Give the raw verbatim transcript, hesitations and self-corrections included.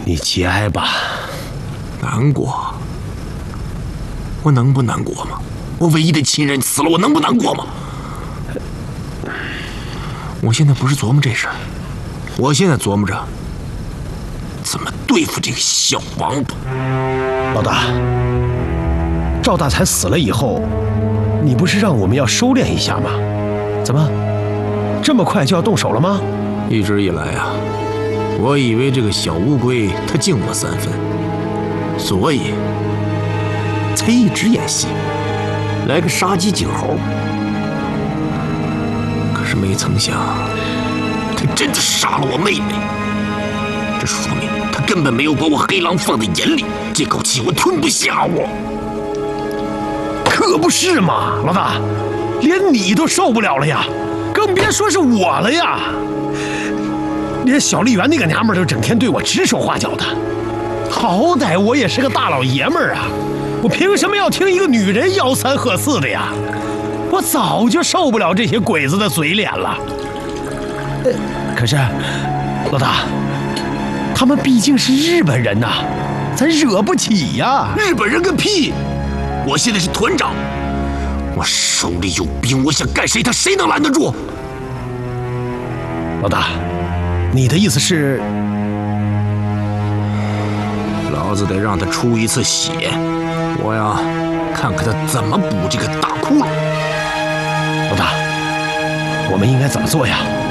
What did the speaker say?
你节哀吧。 难过？我能不难过吗？我唯一的亲人死了，我能不难过吗？我现在不是琢磨这事儿，我现在琢磨着怎么对付这个小王八。 老大，赵大才死了以后，你不是让我们要收敛一下吗？怎么，这么快就要动手了吗？ 一直以来啊，我以为这个小乌龟它敬我三分，所以才一直演戏，来个杀鸡儆猴。可是没曾想，他真的杀了我妹妹。这说明他根本没有把我黑狼放在眼里，这口气我吞不下。我可不是嘛，老大，连你都受不了了呀，更别说是我了呀。连小丽媛那个娘们儿都整天对我指手画脚的，好歹我也是个大老爷们儿啊，我凭什么要听一个女人吆三喝四的呀？我早就受不了这些鬼子的嘴脸了。呃，可是，老大，他们毕竟是日本人呐，咱惹不起呀。 日本人个屁！我现在是团长，我手里有兵，我想干谁，他谁能拦得住？ 老大，你的意思是， 老子得让他出一次血，我呀，看看他怎么补这个大窟窿。 老大，我们应该怎么做呀？